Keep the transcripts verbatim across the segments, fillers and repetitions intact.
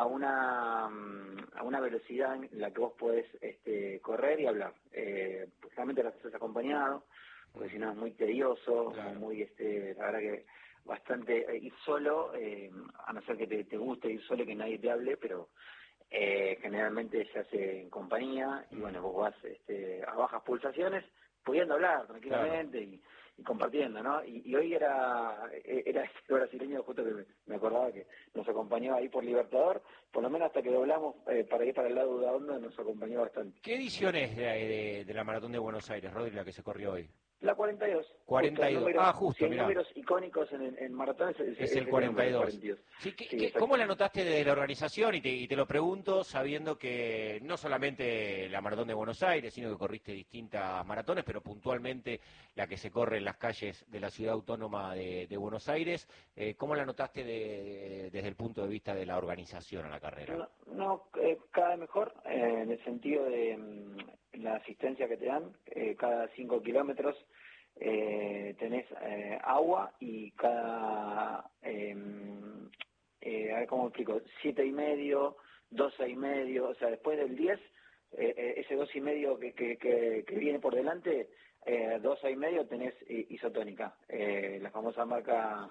a una a una velocidad en la que vos podés este, correr y hablar. Eh, pues realmente lo haces acompañado, porque si no es muy tedioso, Claro. muy, este, la verdad que bastante, eh, ir solo, eh, a no ser que te, te guste ir solo y que nadie te hable, pero eh, generalmente se hace en compañía y bueno, vos vas este, a bajas pulsaciones, pudiendo hablar tranquilamente y, y compartiendo, ¿no? Y, y hoy era era este brasileño justo que me, me acordaba que nos acompañó ahí por Libertador, por lo menos hasta que doblamos eh, para ir para el lado de la onda nos acompañó bastante. ¿Qué edición es de, de, de la Maratón de Buenos Aires, Rodri, la que se corrió hoy? La cuarenta y dos, cuarenta y dos. justo, el número, Ah, si justo, hay mirá. números icónicos en, en maratones es, Es es el ese cuarenta número, y el dos. cuarenta y dos. Sí, ¿qué, Sí, qué, ¿Cómo la exactamente. notaste de la organización? Y te, y te lo pregunto sabiendo que no solamente la Maratón de Buenos Aires, sino que corriste distintas maratones, pero puntualmente la que se corre en las calles de la ciudad autónoma de, de Buenos Aires. Eh, ¿Cómo la notaste de, de, desde el punto de vista de la organización a la carrera? No, no eh, cada vez mejor, eh, en el sentido de mm, la asistencia que te dan, eh, cada cinco kilómetros eh, tenés eh, agua y cada, eh, eh, a ver cómo explico, siete y medio, doce y medio, o sea, después del diez, eh, eh, ese dos y medio que, que, que, que viene por delante, eh, doce y medio tenés i- isotónica, eh, la famosa marca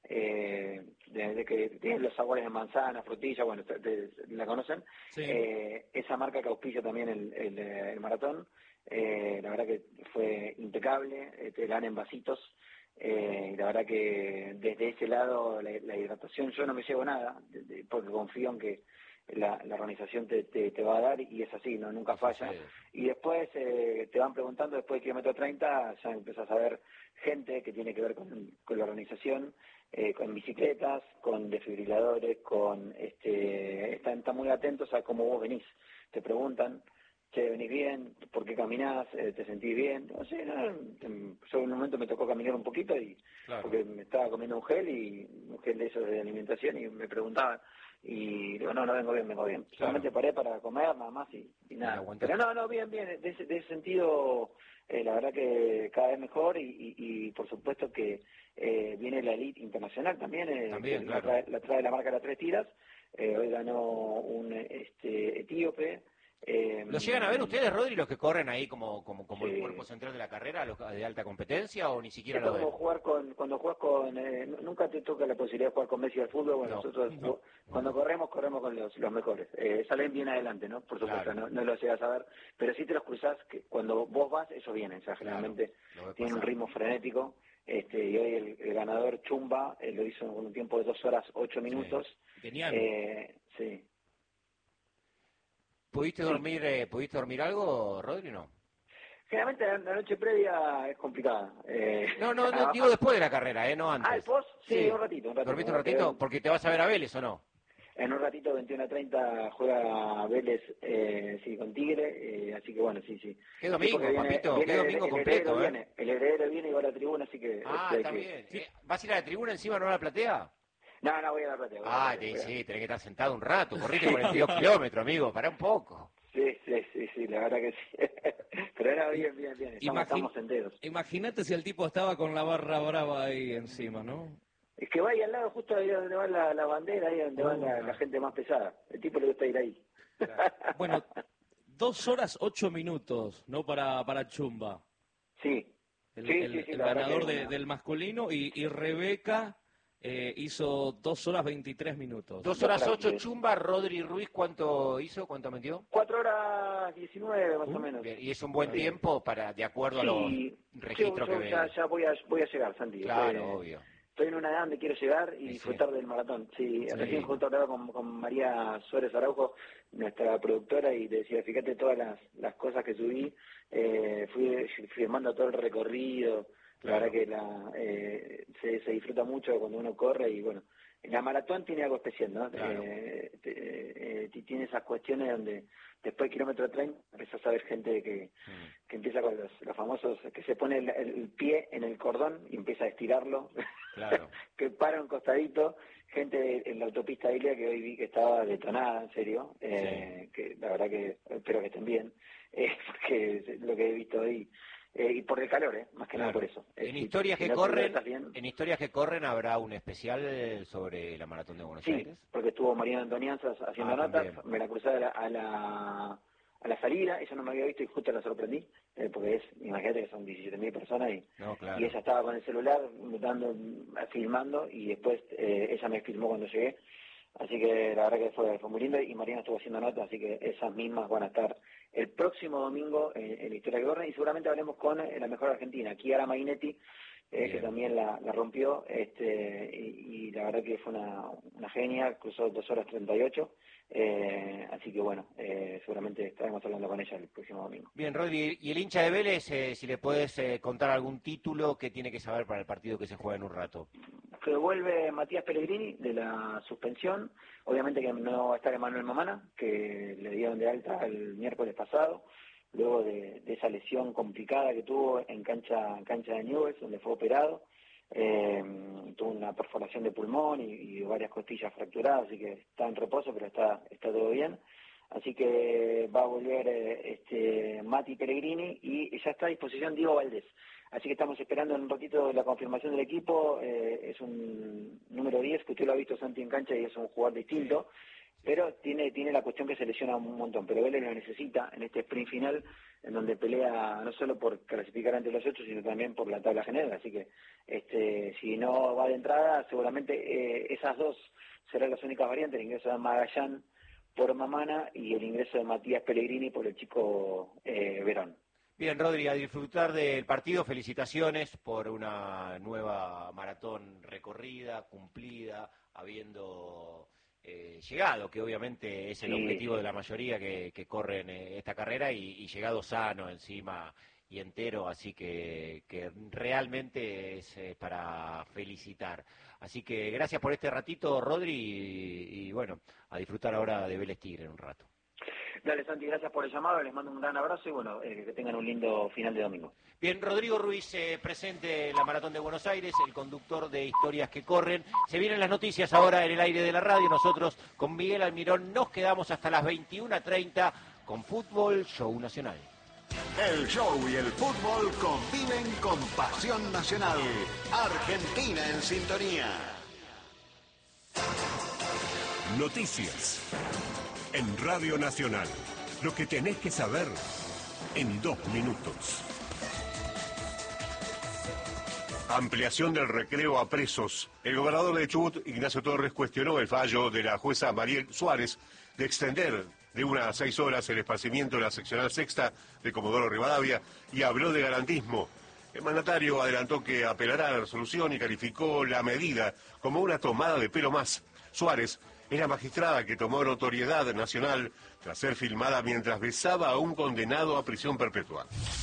eh, de, de que tienen los sabores de manzana, frutilla, bueno, te- te- la conocen, Sí. eh, esa marca que auspicia también el, el, eh, el maratón, eh, la verdad que fue impecable, eh, te dan en vasitos, eh, la verdad que desde ese lado la, la hidratación, yo no me llevo nada, de- de- porque confío en que la, la organización te, te, te va a dar y es así, no nunca Eso falla. sucede. Y después eh, te van preguntando, después del kilómetro treinta, ya empiezas a ver gente que tiene que ver con, con la organización, eh, con bicicletas, con desfibriladores, con este, están, están muy atentos a cómo vos venís. Te preguntan, che, venís bien, ¿por qué caminás? Eh, ¿Te sentís bien? No sé, no, em, yo en un momento me tocó caminar un poquito y Claro. porque me estaba comiendo un gel y un gel de esos de alimentación y me preguntaban y digo, no, no vengo bien, vengo bien. Claro. Solamente paré para comer nada más y, y Y nada. aguantaste. Pero no, no, bien, bien, de ese, de ese sentido, eh, la verdad que cada vez mejor y, y, y por supuesto que eh, viene la elite internacional también, eh, También, que la, claro. trae, la trae la marca de las tres tiras, eh, hoy ganó un este etíope. Eh, ¿Los llegan a ver ustedes, Rodri, los que corren ahí como, como, como el sí. cuerpo central de la carrera, los de alta competencia, o ni siquiera Esto lo es ven? como jugar con, cuando juegas con, eh, nunca te toca la posibilidad de jugar con Messi al fútbol, bueno, No, nosotros no. cuando corremos, corremos con los, los mejores. Eh, salen bien adelante, ¿no? Por supuesto, Claro. no, no lo llegas a ver, pero sí te los cruzás, que cuando vos vas, ellos vienen, o sea, Claro, generalmente lo ves tienen un pasar. ritmo frenético, este, y hoy el, el ganador Chumba eh, lo hizo con un tiempo de dos horas, ocho minutos. Keniano. Eh, sí, ¿Pudiste sí. dormir, eh, ¿pudiste dormir algo, Rodri, no? Generalmente la, la noche previa es complicada. Eh, No, no, no, digo después de la carrera, ¿eh? No ah, el antes. post, sí, Sí. un ratito, un ratito. ¿Dormiste un un ratito? ratito. Porque te vas a ver a Vélez, ¿o no? En un ratito, veintiuno a treinta, juega Vélez eh, sí, con Tigre, eh, así que bueno, sí, sí. ¿Qué Sí, domingo, porque viene, papito? viene ¿Qué el, domingo el heredero completo, eh? viene, el heredero viene y va a la tribuna, así que Ah, este, hay está que... bien. Eh, ¿Vas a ir a la tribuna encima, no a la platea? No, no, voy a la platea, voy a la Ah, platea, te- voy a- sí, tenés que estar sentado un rato. Corriste Sí. cuarenta y dos kilómetros, amigo, pará un poco. Sí, sí, sí, sí, la verdad que sí. Pero era bien, bien, bien, estamos, Imagin- estamos enteros. Imagínate si el tipo estaba con la barra brava ahí encima, ¿no? Es que va ahí al lado, justo ahí donde va la, la bandera, ahí donde va Oh, la, la gente más pesada. El tipo le gusta ir ahí. Bueno, dos horas ocho minutos, ¿no? Para, para Chumba, Sí, el, sí, el- sí, sí, el la verdad que ganador de- una... del masculino, y, y Rebeca eh, hizo dos horas veintitrés minutos. Dos Dos horas horas, ocho, sí. Chumba, Rodri Ruiz, ¿cuánto hizo? ¿Cuánto metió? Cuatro horas diecinueve más o Uh, menos. Bien, y es un buen Sí, tiempo para, de acuerdo a los sí, yo, registros que yo ya, ve. ya voy a voy a llegar, Santi. Claro, Eh, obvio. estoy en una edad donde quiero llegar y Y sí. disfrutar del maratón. Sí, Sí. recién justo hablaba con, con María Suárez Araujo, nuestra productora, y te decía, fíjate todas las, las cosas que subí, eh, fui firmando todo el recorrido. La Claro. verdad que la, eh, se, se disfruta mucho cuando uno corre y bueno, la maratón tiene algo especial, ¿no? Claro. Eh, te- eh, tiene esas cuestiones donde después del kilómetro treinta empezás a ver gente que, Mm. que empieza con los, los famosos, que se pone el, el pie en el cordón y empieza a estirarlo, Claro. que para un costadito, gente en la autopista Ilia que hoy vi que estaba detonada, en serio, eh, que la verdad que espero que estén bien, eh, porque es lo que he visto hoy eh, y por el calor, eh, más que Claro. nada por eso. En Eh, historias si- que si no te corren, hidratas bien- en historias que corren habrá un especial sobre la maratón de Buenos Sí, Aires. porque estuvo Mariana Antonianzas haciendo Ah, notas, también. me la crucé a la, a la, a la salida, ella no me había visto y justo la sorprendí, eh, porque es, imagínate que son diecisiete mil personas y, No, claro. y ella estaba con el celular dando, filmando y después eh, ella me filmó cuando llegué, así que la verdad que fue, fue muy lindo y Mariana estuvo haciendo notas, así que esas mismas van a estar el próximo domingo en, en Historia que Corre y seguramente hablemos con eh, la mejor argentina, Chiara Mainetti, eh, que Bien. también la, la rompió, este y, y la verdad que fue una, una genia, cruzó dos horas treinta y ocho, eh, así que bueno, eh, seguramente estaremos hablando con ella el próximo domingo. Bien, Rodri, y el hincha de Vélez, eh, si le puedes eh, contar algún título que tiene que saber para el partido que se juega en un rato. Que vuelve Matías Pellegrini de la suspensión, obviamente que no va a estar Emanuel Mamana, que le dieron de alta el miércoles pasado, luego de, de esa lesión complicada que tuvo en cancha en cancha de Newell's, donde fue operado, eh, tuvo una perforación de pulmón y, y varias costillas fracturadas, así que está en reposo, pero está está todo bien. Así que va a volver eh, este Mati Pellegrini y ya está a disposición Diego Valdés. Así que estamos esperando en un ratito la confirmación del equipo. Eh, es un número diez, que usted lo ha visto, Santi, en cancha y es un jugador distinto, pero tiene tiene la cuestión que se lesiona un montón. Pero Vélez lo necesita en este sprint final, en donde pelea no solo por clasificar ante los ocho, sino también por la tabla general. Así que este si no va de entrada, seguramente eh, esas dos serán las únicas variantes: el ingreso de Magallán por Mamana y el ingreso de Matías Pellegrini por el chico eh, Verón. Bien, Rodri, a disfrutar del partido, felicitaciones por una nueva maratón recorrida, cumplida, habiendo eh, llegado, que obviamente es el Sí, objetivo sí. de la mayoría que, que corren eh, esta carrera, y, y llegado sano encima y entero, así que, que realmente es eh, para felicitar. Así que gracias por este ratito, Rodri, y, y bueno, a disfrutar ahora de Vélez Tigre en un rato. Dale, Santi, gracias por el llamado, les mando un gran abrazo y bueno, eh, que tengan un lindo final de domingo. Bien, Rodrigo Ruiz, eh, presente en la Maratón de Buenos Aires, el conductor de Historias que Corren. Se vienen las noticias ahora en el aire de la radio. Nosotros con Miguel Almirón nos quedamos hasta las veintiuna treinta con Fútbol Show Nacional. El show y el fútbol conviven con pasión nacional. Argentina en sintonía. Noticias en Radio Nacional. Lo que tenés que saber en dos minutos. Ampliación del recreo a presos. El gobernador de Chubut, Ignacio Torres, cuestionó el fallo de la jueza Mariel Suárez de extender de unas a seis horas el esparcimiento de la seccional sexta de Comodoro Rivadavia y habló de garantismo. El mandatario adelantó que apelará a la resolución y calificó la medida como una tomada de pelo más. Suárez es la magistrada que tomó notoriedad nacional tras ser filmada mientras besaba a un condenado a prisión perpetua.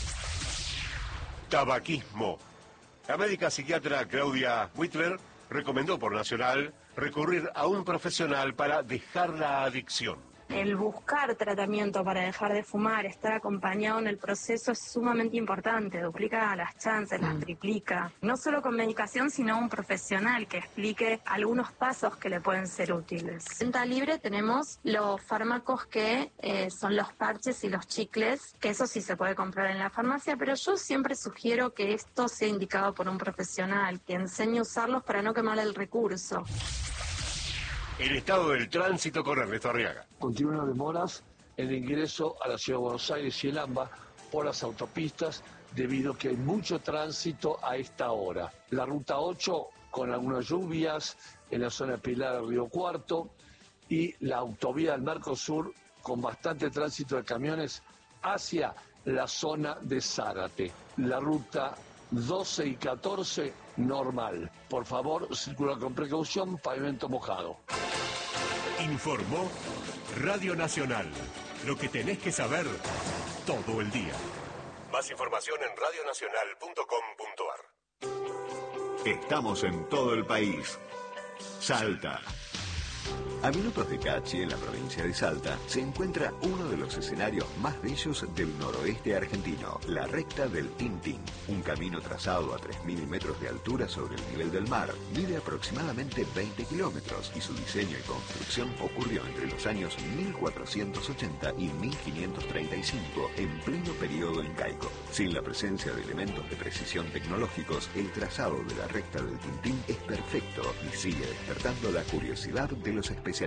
Tabaquismo. La médica psiquiatra Claudia Whitler recomendó por Nacional recurrir a un profesional para dejar la adicción. El buscar tratamiento para dejar de fumar, estar acompañado en el proceso es sumamente importante, duplica las chances, las triplica. No solo con medicación, sino un profesional que explique algunos pasos que le pueden ser útiles. En venta libre tenemos los fármacos que eh, son los parches y los chicles, que eso sí se puede comprar en la farmacia, pero yo siempre sugiero que esto sea indicado por un profesional, que enseñe a usarlos para no quemar el recurso. El estado del tránsito con Ernesto Arriaga. Continúan demoras en el ingreso a la ciudad de Buenos Aires y el AMBA por las autopistas debido a que hay mucho tránsito a esta hora. La ruta ocho con algunas lluvias en la zona de Pilar del Río Cuarto y la autovía del Mercosur con bastante tránsito de camiones hacia la zona de Zárate. La ruta doce y catorce normal. Por favor, circula con precaución, pavimento mojado. Informó Radio Nacional. Lo que tenés que saber todo el día. Más información en radio nacional punto com punto ar. Estamos en todo el país. Salta, A minutos de Cachi, en la provincia de Salta, se encuentra uno de los escenarios más bellos del noroeste argentino, la recta del Tintín. Un camino trazado a tres mil metros de altura sobre el nivel del mar. Mide aproximadamente veinte kilómetros y su diseño y construcción ocurrió entre los años mil cuatrocientos ochenta y mil quinientos treinta y cinco, en pleno periodo incaico. Sin la presencia de elementos de precisión tecnológicos, el trazado de la recta del Tintín es perfecto y sigue despertando la curiosidad de los especialistas.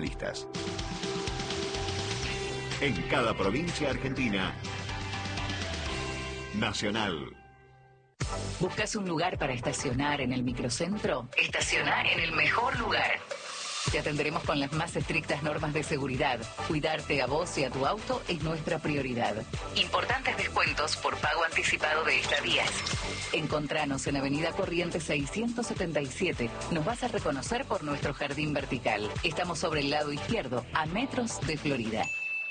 En cada provincia argentina, Nacional. ¿Buscas un lugar para estacionar en el microcentro? Estacionar en el mejor lugar. Te atenderemos con las más estrictas normas de seguridad. Cuidarte a vos y a tu auto es nuestra prioridad. Importantes descuentos por pago anticipado de estadías. Encontranos en Avenida Corrientes seiscientos setenta y siete. Nos vas a reconocer por nuestro jardín vertical. Estamos sobre el lado izquierdo, a metros de Florida.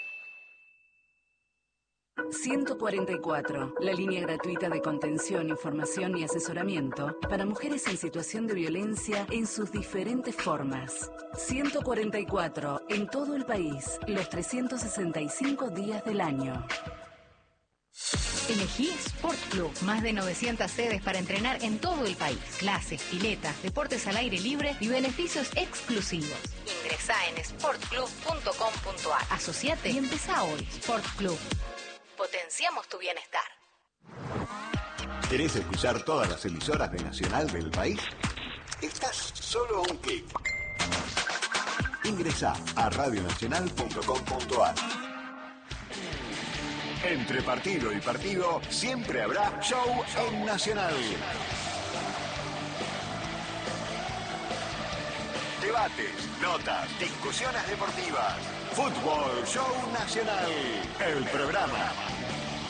ciento cuarenta y cuatro, la línea gratuita de contención, información y asesoramiento para mujeres en situación de violencia en sus diferentes formas. ciento cuarenta y cuatro, en todo el país, los trescientos sesenta y cinco días del año. Elegí Sport Club. Más de novecientas sedes para entrenar en todo el país. Clases, piletas, deportes al aire libre y beneficios exclusivos. Ingresá en sport club punto com punto a r. Asociate y empezá hoy. Sport Club. Potenciamos tu bienestar. ¿Querés escuchar todas las emisoras de Nacional del país? Estás solo a un clic. Ingresá a radio nacional punto com punto a r. Entre partido y partido, siempre habrá show en Nacional. Debates, notas, discusiones deportivas. Fútbol Show Nacional. El programa